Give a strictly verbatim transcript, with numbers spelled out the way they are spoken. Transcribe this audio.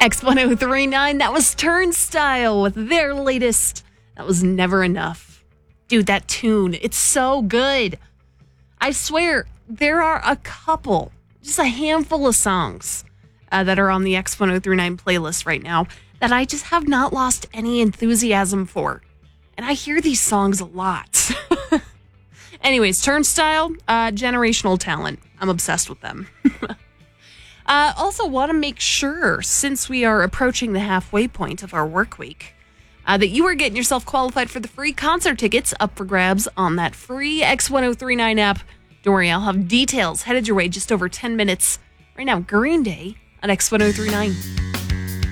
X ten thirty-nine, that was Turnstile with their latest. That was Never Enough. Dude, that tune, it's so good. I swear, there are a couple, just a handful of songs uh, that are on the X ten thirty-nine playlist right now that I just have not lost any enthusiasm for. And I hear these songs a lot. Anyways, Turnstile, uh, generational talent. I'm obsessed with them. uh, also, want to make sure, since we are approaching the halfway point of our work week, uh, that you are getting yourself qualified for the free concert tickets up for grabs on that free X ten thirty-nine app. Don't worry, I'll have details headed your way just over ten minutes. Right now, Green Day on X ten thirty-nine.